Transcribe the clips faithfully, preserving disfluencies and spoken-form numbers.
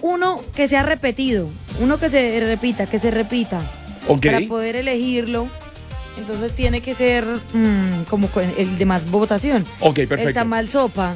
uno que sea repetido, uno que se repita, que se repita. Ok. Para poder elegirlo, entonces tiene que ser mmm, como el de más votación. Ok, perfecto. El tamal sopa.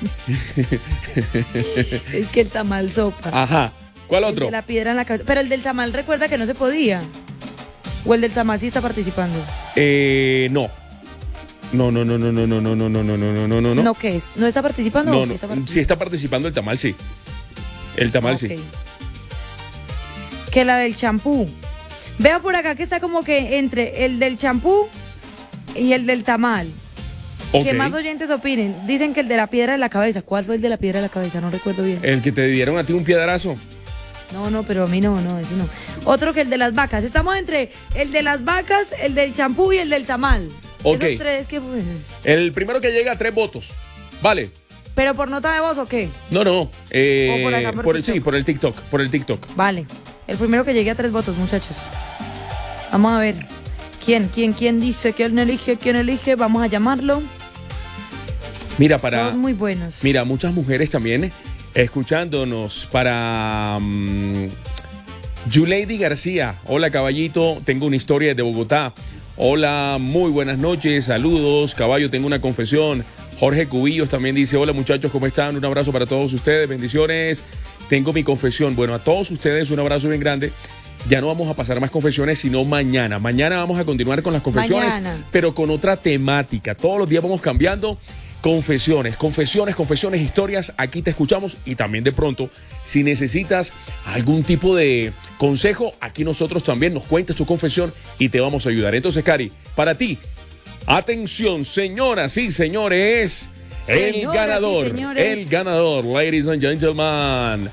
Es que el tamal sopa. Ajá. ¿Cuál El otro? de la piedra en la cabeza. Pero el del tamal, recuerda que no se podía. O el del tamal sí está participando. Eh, no. No, no, no, no, no, no, no, no, no, no, no, no, no, no. ¿No qué es? ¿No está participando No, o sí no. está participando? Sí está participando el tamal, sí. El tamal, Ok. sí. Que la del champú. Veo por acá que está como que entre el del champú y el del tamal. Ok. Que más oyentes opinen. Dicen que el de la piedra de la cabeza. ¿Cuál fue el de la piedra de la cabeza? No recuerdo bien. El que te dieron a ti un piedrazo. No, no, pero a mí no, no, ese no. Otro que el de las vacas. Estamos entre el de las vacas, el del champú y el del tamal. Ok. Esos tres que... El primero que llega a tres votos. Vale. ¿Pero por nota de voz o qué? No, no. Eh, O por acá, por por el, TikTok. sí, por el TikTok. Por el TikTok. Vale. El primero que llegue a tres votos, muchachos. Vamos a ver. ¿Quién, quién, quién dice? ¿Quién elige? ¿Quién elige? Vamos a llamarlo. Mira, para. Todos muy buenos. Mira, muchas mujeres también escuchándonos. Para. Um, Yulady García. Hola, caballito. Tengo una historia de Bogotá. Hola, muy buenas noches. Saludos. Caballo, tengo una confesión. Jorge Cubillos también dice: hola, muchachos, ¿cómo están? Un abrazo para todos ustedes. Bendiciones. Tengo mi confesión. Bueno, a todos ustedes un abrazo bien grande. Ya no vamos a pasar más confesiones, sino mañana. Mañana vamos a continuar con las confesiones, Mañana. pero con otra temática. Todos los días vamos cambiando. Confesiones, confesiones, confesiones, historias. Aquí te escuchamos y también de pronto, si necesitas algún tipo de consejo, aquí nosotros también nos cuentas tu confesión y te vamos a ayudar. Entonces, Cari, para ti, atención, señoras y señores, el Señoras y ganador, señores. el ganador, ladies and gentlemen.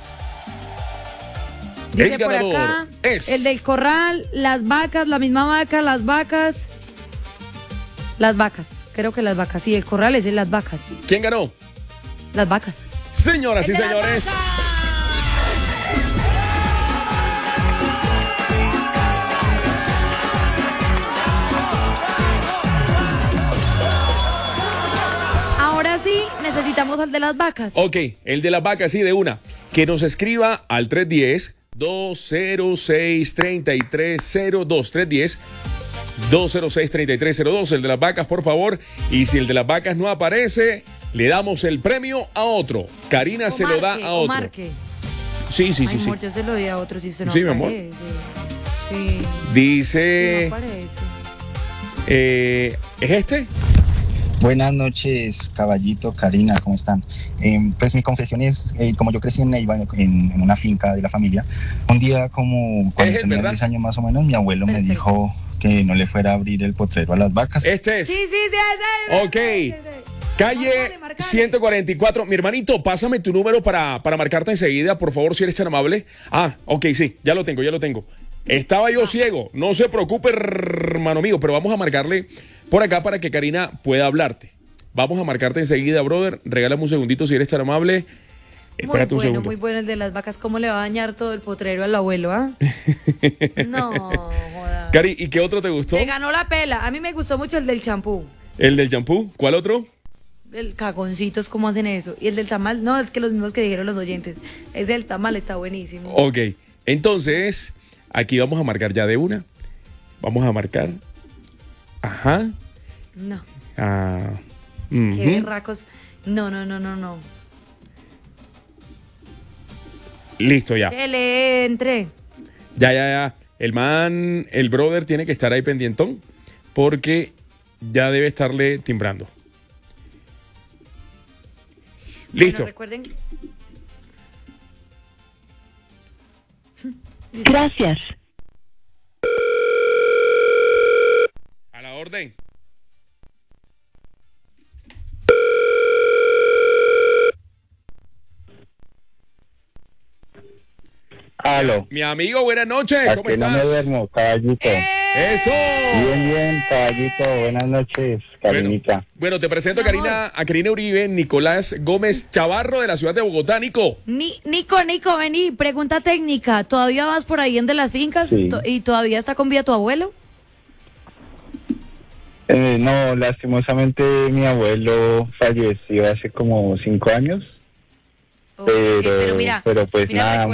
Dice el por ganador acá, es- el del corral, las vacas, la misma vaca, las vacas. Las vacas, creo que las vacas. Sí, el corral es de las vacas. ¿Quién ganó? Las vacas. Señoras y El de las señores. Ahora sí, necesitamos al de las vacas. Ok, el de las vacas, sí, de una. Que nos escriba al tres uno cero, dos cero seis, tres tres cero dos. tres uno cero, dos cero seis, tres tres cero dos. El de las vacas, por favor. Y si el de las vacas no aparece, le damos el premio a otro. Karina O se lo da marque, a o otro. marque. Sí, sí, sí, Ay, sí. amor, yo se lo di a otro si se no Sí, mi amor. aparece. Sí. Dice, Sí, no aparece. eh, ¿es este? Buenas noches, caballito, Karina, ¿cómo están? Eh, pues mi confesión es, eh, como yo crecí en Neiva, en, en una finca de la familia, un día como cuando Es él, tenía ¿verdad? diez años más o menos, mi abuelo me Perfecto. dijo que no le fuera a abrir el potrero a las vacas. Este es. Sí, sí, sí. sí, sí, Ok. sí, sí. Calle Marcale, marcale. ciento cuarenta y cuatro. Mi hermanito, pásame tu número para, para marcarte enseguida, por favor, si eres tan amable. Ah, ok, sí, ya lo tengo, ya lo tengo. Estaba yo ciego, no se preocupe, hermano mío, pero vamos a marcarle por acá para que Karina pueda hablarte. Vamos a marcarte enseguida, brother. Regálame un segundito si eres tan amable. Muy Espérate un bueno, segundo. muy bueno el de las vacas. ¿Cómo le va a dañar todo el potrero al abuelo, ah? No, joda. Cari, ¿y qué otro te gustó? Se ganó la pela. A mí me gustó mucho el del champú. ¿El del champú? ¿Cuál otro? El cagoncitos, ¿cómo hacen eso? Y el del tamal, no, es que los mismos que dijeron los oyentes. Ese del tamal está buenísimo. Ok, entonces, aquí vamos a marcar ya de una. Vamos a marcar. Ajá. No, Ah, qué ujú. berracos. No, no, no, no, no. Listo ya. Que le entre. Ya, ya, ya. El man, el brother tiene que estar ahí pendientón porque ya debe estarle timbrando. Listo. Bueno, recuerden. Gracias. A la orden. Aló, Mi amigo, buenas noches. ¿Cómo aquí no me estás? duermo, caballito. Eso. Bien, bien, caballito, buenas noches, Bueno, Karinita. bueno, te presento a Mi amor. Karina, a Karina Uribe, Nicolás Gómez Chavarro de la ciudad de Bogotá. Nico. Ni, Nico, Nico, vení, pregunta técnica. ¿Todavía vas por ahí en de las fincas? Sí. To- ¿Y todavía está con vida tu abuelo? Eh, no, lastimosamente mi abuelo falleció hace como cinco años, Ok, pero, pero mira, pero pues mira, nada,